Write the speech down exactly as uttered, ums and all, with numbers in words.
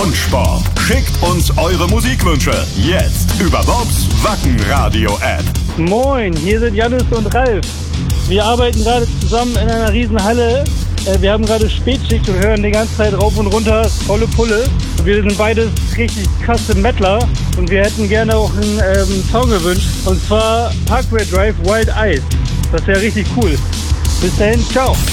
und Sport. Schickt uns eure Musikwünsche jetzt über Bobs Wacken-Radio-App. Moin, hier sind Jannis und Ralf. Wir arbeiten gerade zusammen in einer riesen Halle. Wir haben gerade Spätschicht und hören die ganze Zeit rauf und runter, volle Pulle. Wir sind beides richtig krasse Metaler und wir hätten gerne auch einen ähm, Song gewünscht. Und zwar Parkway Drive Wild Eyes. Das wäre richtig cool. Bis dahin, ciao.